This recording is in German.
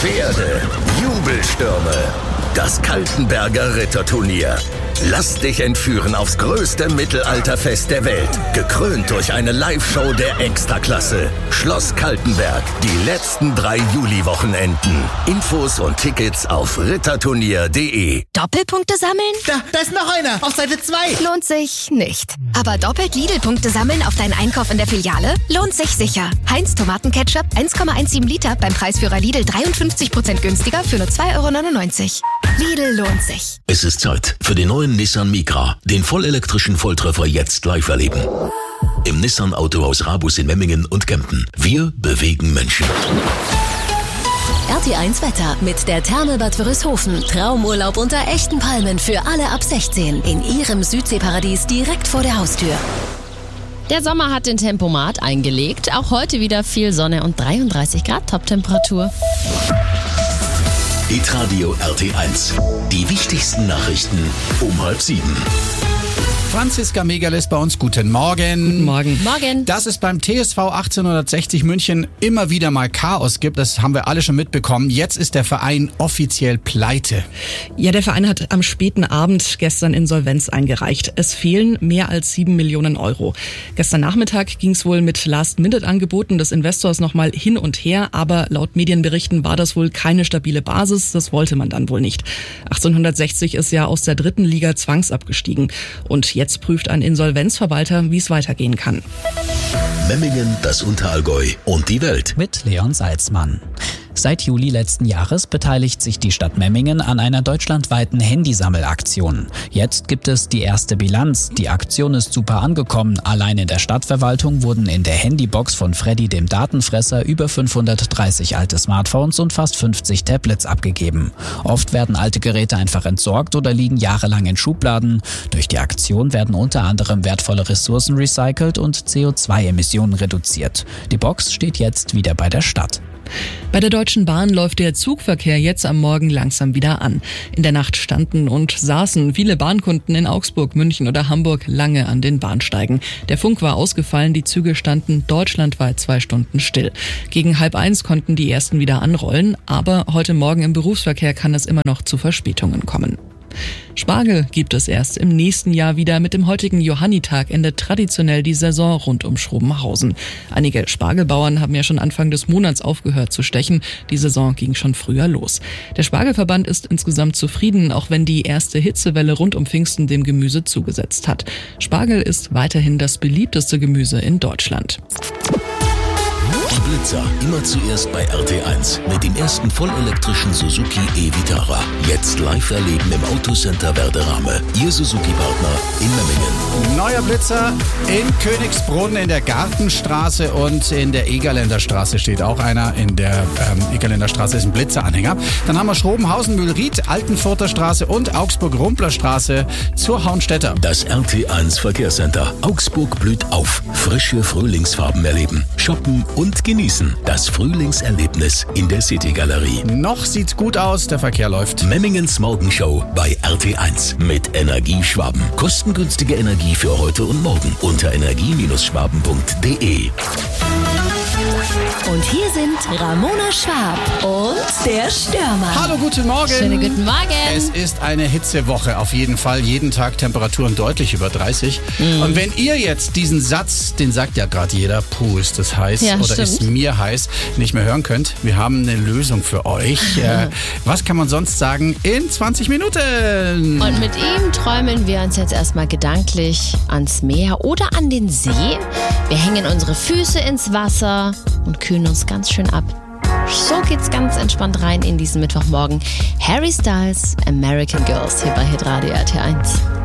Pferde, Jubelstürme, das Kaltenberger Ritterturnier. Lass dich entführen aufs größte Mittelalterfest der Welt. Gekrönt durch eine Live-Show der Extraklasse. Schloss Kaltenberg. Die letzten 3 Juli-Wochenenden. Infos und Tickets auf ritterturnier.de. Doppelpunkte sammeln? Da ist noch einer. Auf Seite 2. Lohnt sich nicht. Aber doppelt Lidl-Punkte sammeln auf deinen Einkauf in der Filiale? Lohnt sich sicher. Heinz Tomatenketchup 1,17 Liter beim Preisführer Lidl 53% günstiger für nur 2,99 €. Lidl lohnt sich. Es ist Zeit für den neuen Nissan Micra, den vollelektrischen Volltreffer jetzt live erleben. Im Nissan Autohaus Rabus in Memmingen und Kempten. Wir bewegen Menschen. RT1 Wetter mit der Therme Bad Wörishofen. Traumurlaub unter echten Palmen für alle ab 16 in ihrem Südseeparadies direkt vor der Haustür. Der Sommer hat den Tempomat eingelegt. Auch heute wieder viel Sonne und 33 Grad Toptemperatur. Hitradio RT1. Die wichtigsten Nachrichten um 6:30. Franziska Megalis bei uns. Guten Morgen. Guten Morgen. Morgen. Dass es beim TSV 1860 München immer wieder mal Chaos gibt, das haben wir alle schon mitbekommen. Jetzt ist der Verein offiziell pleite. Ja, der Verein hat am späten Abend gestern Insolvenz eingereicht. Es fehlen mehr als 7 Millionen €. Gestern Nachmittag ging es wohl mit Last-Minute-Angeboten des Investors nochmal hin und her, aber laut Medienberichten war das wohl keine stabile Basis. Das wollte man dann wohl nicht. 1860 ist ja aus der 3. Liga zwangsabgestiegen. Und jetzt prüft ein Insolvenzverwalter, wie es weitergehen kann. Memmingen, das Unterallgäu und die Welt. Mit Leon Salzmann. Seit Juli letzten Jahres beteiligt sich die Stadt Memmingen an einer deutschlandweiten Handysammelaktion. Jetzt gibt es die erste Bilanz. Die Aktion ist super angekommen. Allein in der Stadtverwaltung wurden in der Handybox von Freddy, dem Datenfresser, über 530 alte Smartphones und fast 50 Tablets abgegeben. Oft werden alte Geräte einfach entsorgt oder liegen jahrelang in Schubladen. Durch die Aktion werden unter anderem wertvolle Ressourcen recycelt und CO2-Emissionen reduziert. Die Box steht jetzt wieder bei der Stadt. Bei der Deutschen Bahn läuft der Zugverkehr jetzt am Morgen langsam wieder an. In der Nacht standen und saßen viele Bahnkunden in Augsburg, München oder Hamburg lange an den Bahnsteigen. Der Funk war ausgefallen, die Züge standen deutschlandweit 2 Stunden still. Gegen 12:30 konnten die ersten wieder anrollen, aber heute Morgen im Berufsverkehr kann es immer noch zu Verspätungen kommen. Spargel gibt es erst im nächsten Jahr wieder. Mit dem heutigen Johannitag endet traditionell die Saison rund um Schrobenhausen. Einige Spargelbauern haben ja schon Anfang des Monats aufgehört zu stechen. Die Saison ging schon früher los. Der Spargelverband ist insgesamt zufrieden, auch wenn die erste Hitzewelle rund um Pfingsten dem Gemüse zugesetzt hat. Spargel ist weiterhin das beliebteste Gemüse in Deutschland. Die Blitzer immer zuerst bei RT1 mit dem ersten vollelektrischen Suzuki e-Vitara. Jetzt live erleben im Autocenter Werderame. Ihr Suzuki-Partner in Memmingen. Neuer Blitzer in Königsbrunn in der Gartenstraße und in der Egerländer Straße steht auch einer. In der Egerländer Straße ist ein Blitzeranhänger. Dann haben wir Schrobenhausen, Mühlried, Altenfurter Straße und Augsburg-Rumpler Straße zur Hauenstädter. Das RT1 Verkehrscenter. Augsburg blüht auf. Frische Frühlingsfarben erleben, shoppen und genießen. Das Frühlingserlebnis in der City-Galerie. Noch sieht's gut aus, der Verkehr läuft. Memmingens Morgenshow bei RT1 mit Energieschwaben. Kostengünstige Energie für heute und morgen unter energie-schwaben.de. Und hier sind Ramona Schwab und der Stürmer. Hallo, guten Morgen. Schönen guten Morgen. Es ist eine Hitzewoche, auf jeden Fall. Jeden Tag Temperaturen deutlich über 30. Und wenn ihr jetzt diesen Satz, den sagt ja gerade jeder, puh, ist das heiß Ja, oder stimmt. ist mir heiß, nicht mehr hören könnt, wir haben eine Lösung für euch. Was kann man sonst sagen in 20 Minuten? Und mit ihm träumen wir uns jetzt erstmal gedanklich ans Meer oder an den See. Wir hängen unsere Füße ins Wasser und kühlen uns ganz schön ab. So geht's ganz entspannt rein in diesen Mittwochmorgen. Harry Styles, American Girls hier bei Hitradio RT1.